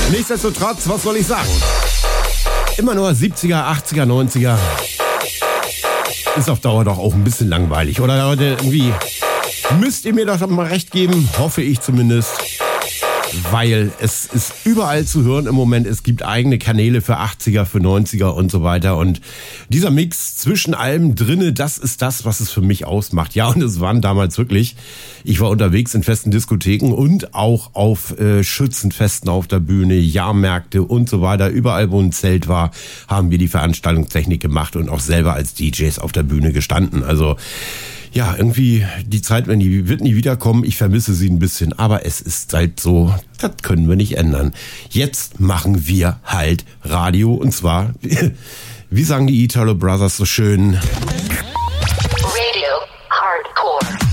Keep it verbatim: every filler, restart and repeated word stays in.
Nichtsdestotrotz, was soll ich sagen? Immer nur siebziger, achtziger, neunziger. Ist auf Dauer doch auch ein bisschen langweilig. Oder Leute, irgendwie müsst ihr mir doch mal recht geben, hoffe ich zumindest. Weil es ist überall zu hören im Moment. Es gibt eigene Kanäle für achtziger, für neunziger und so weiter. Und dieser Mix zwischen allem drinne, das ist das, was es für mich ausmacht. Ja, und es waren damals wirklich, ich war unterwegs in festen Diskotheken und auch auf äh, Schützenfesten auf der Bühne, Jahrmärkte und so weiter. Überall, wo ein Zelt war, haben wir die Veranstaltungstechnik gemacht und auch selber als D Js auf der Bühne gestanden. Also ja, irgendwie die Zeit, wenn die wird nie wiederkommen. Ich vermisse sie ein bisschen, aber es ist halt so, das können wir nicht ändern. Jetzt machen wir halt Radio und zwar, wie sagen die Italo Brothers so schön,